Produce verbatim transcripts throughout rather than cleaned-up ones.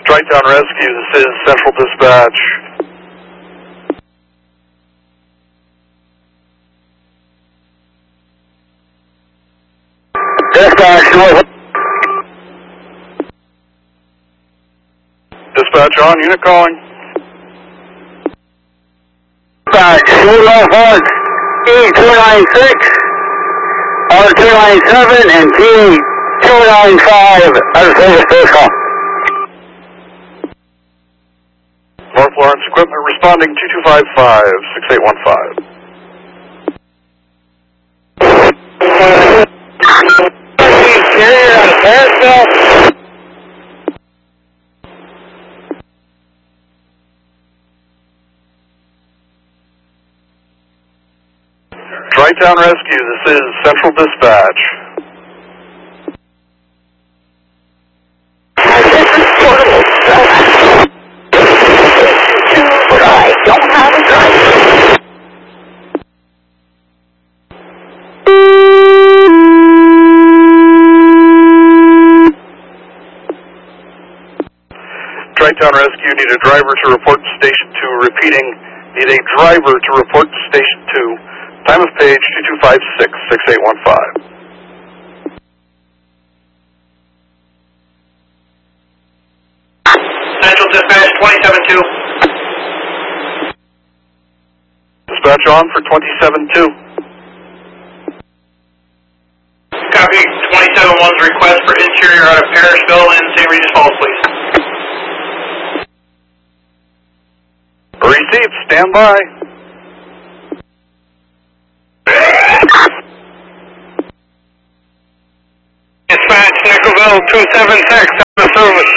Tri-Town Rescue, this is Central Dispatch. Dispatch, North. Dispatch on, unit calling. Dispatch, North E two nine six, R two nine seven, and T two nine five out of service vehicle. North Lawrence Equipment responding two two five five, six eight one five. Carrier out of Parisville. Tri-Town Rescue, this is Central Dispatch. This is portable, so but I don't have a driver. Tri-Town Rescue, need a driver to report to Station two. Repeating, need a driver to report to Station two. Time of page two two five six, six eight one five. Central Dispatch twenty-seven two. Dispatch on for twenty-seven two. Copy. twenty-seven one's request for interior out of Parisville and Saint Regis Falls, please. Received, stand by. Dispatch Nickelville two seven six out of service.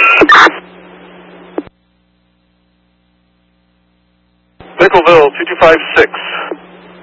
Nickelville two two five six.